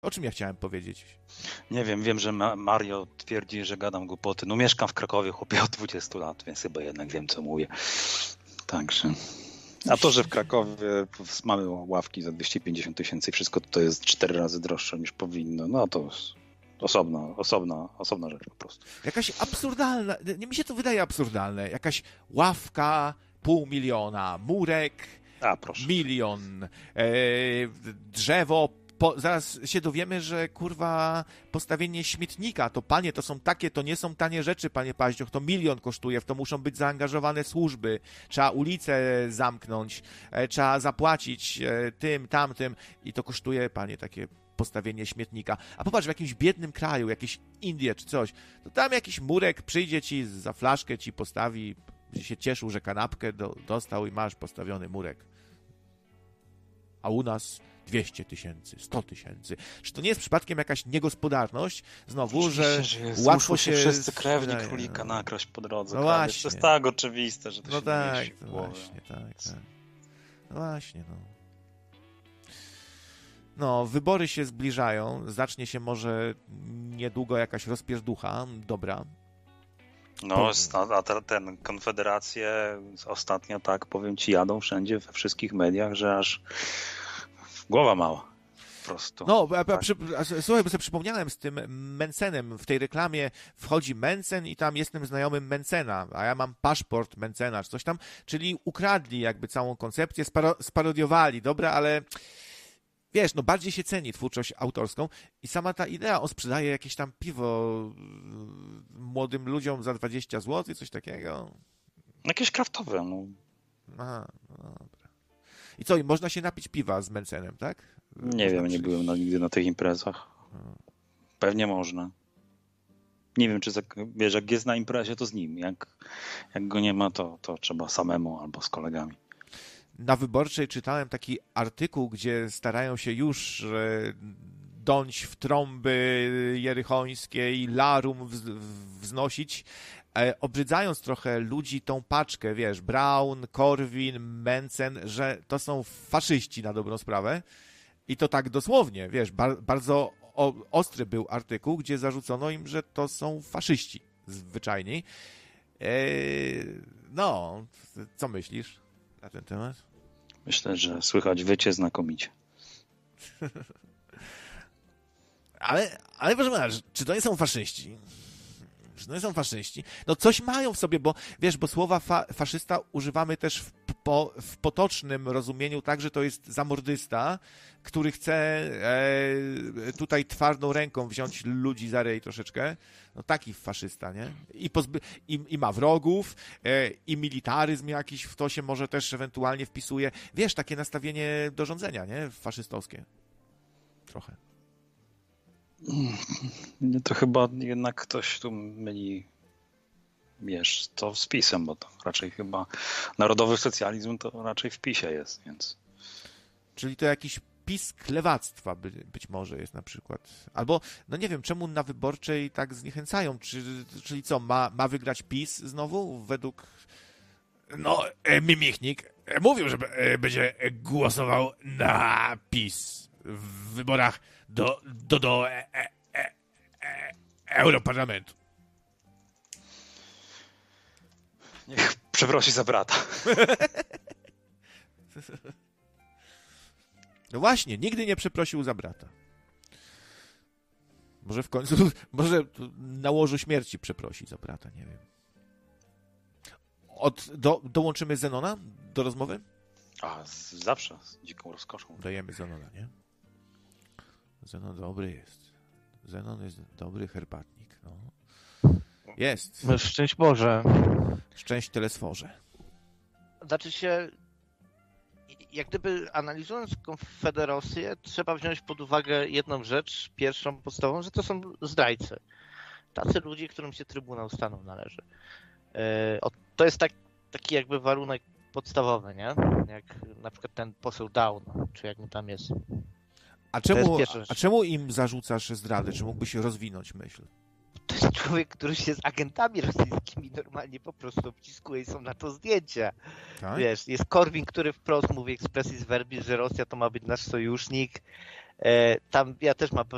O czym ja chciałem powiedzieć? Nie wiem, że Mario twierdzi, że gadam głupoty. No mieszkam w Krakowie, chłopie, od 20 lat, więc chyba jednak wiem, co mówię. Także... A to, że w Krakowie mamy ławki za 250 000 i wszystko to jest 4 razy droższe niż powinno, no to jest osobna rzecz po prostu. Jakaś absurdalna, mi się to wydaje absurdalne, jakaś ławka, 500 000, murek, 1 000 000, drzewo, zaraz się dowiemy, że kurwa postawienie śmietnika, to panie, to nie są tanie rzeczy, panie Paździoch, to 1 000 000 kosztuje, w to muszą być zaangażowane służby, trzeba ulicę zamknąć, trzeba zapłacić tym, tamtym i to kosztuje, panie, takie postawienie śmietnika. A popatrz, w jakimś biednym kraju, jakieś Indie czy coś, to tam jakiś murek przyjdzie ci za flaszkę, ci postawi, będzie się cieszył, że kanapkę dostał i masz postawiony murek. A u nas 200 000, 100 000. Czy to nie jest przypadkiem jakaś niegospodarność? Znowu, że łatwo się... wszyscy krewni królika nakraść po drodze. No właśnie. To jest tak oczywiste, że to no się tak, mieści w głowie. Tak. No właśnie, no. No, wybory się zbliżają. Zacznie się może niedługo jakaś rozpierducha. Dobra. No, a ten Konfederacje ostatnio, tak powiem ci, jadą wszędzie, we wszystkich mediach, że aż głowa mała. Po prostu. No, słuchaj, bo sobie przypomniałem z tym Mencenem. W tej reklamie wchodzi Mencen i tam jestem znajomym Mencena, a ja mam paszport Mencena, czy coś tam. Czyli ukradli jakby całą koncepcję, sparodiowali, dobra, ale... Wiesz, no bardziej się ceni twórczość autorską i sama ta idea, on sprzedaje jakieś tam piwo młodym ludziom za 20 zł, coś takiego. Jakieś kraftowe, no. Aha, no dobra. I co, można się napić piwa z Mencenem, tak? Nie wiem, nie byłem nigdy na tych imprezach. Pewnie można. Nie wiem, czy wiesz, jak jest na imprezie, to z nim. Jak go nie ma, to trzeba samemu albo z kolegami. Na Wyborczej czytałem taki artykuł, gdzie starają się już dąć w trąby jerychońskie i larum wznosić, obrzydzając trochę ludzi tą paczkę, wiesz, Braun, Korwin, Mencen, że to są faszyści na dobrą sprawę. I to tak dosłownie, wiesz, bardzo ostry był artykuł, gdzie zarzucono im, że to są faszyści zwyczajni. No, co myślisz na ten temat? Myślę, że słychać wycie znakomicie. Ale proszę pana, czy to nie są faszyści? Czy to nie są faszyści? No coś mają w sobie, bo wiesz, bo słowa faszysta używamy też w potocznym rozumieniu, tak, że to jest zamordysta, który chce tutaj twardą ręką wziąć ludzi za rej troszeczkę. No taki faszysta, nie? I ma wrogów, i militaryzm jakiś w to się może też ewentualnie wpisuje. Wiesz, takie nastawienie do rządzenia, nie? Faszystowskie. Trochę. To chyba jednak ktoś tu myli, wiesz, to z PiS-em, bo to raczej chyba narodowy socjalizm to raczej w PiS-ie jest, więc... Czyli to jakiś PiS lewactwa być może jest na przykład. Albo, no nie wiem, czemu na Wyborczej tak zniechęcają? Czyli co, ma wygrać PiS znowu według... No, Mimichnik mówił, że będzie głosował na PiS w wyborach do Europarlamentu. Niech przeprosi za brata. No właśnie, nigdy nie przeprosił za brata. Może w końcu, może na łożu śmierci przeprosi za brata, nie wiem. Dołączymy Zenona do rozmowy? A, zawsze, z dziką rozkoszą. Dajemy Zenona, nie? Zenon dobry jest. Zenon jest dobry herbatnik, no. Jest. Szczęść Boże. Szczęść Telesforze. Znaczy się, jak gdyby analizując Konfederację, trzeba wziąć pod uwagę jedną rzecz, pierwszą, podstawową, że to są zdrajcy. Tacy ludzie, którym się Trybunał Stanu należy. To jest taki jakby warunek podstawowy, nie? Jak na przykład ten poseł Down, czy jak mu tam jest. A czemu im zarzucasz zdradę? Czy mógłbyś rozwinąć myśl? To jest człowiek, który się z agentami rosyjskimi normalnie po prostu obciskuje i są na to zdjęcia. Tak? Wiesz, jest Korwin, który wprost mówi expressis verbis, że Rosja to ma być nasz sojusznik. Tam ja też mam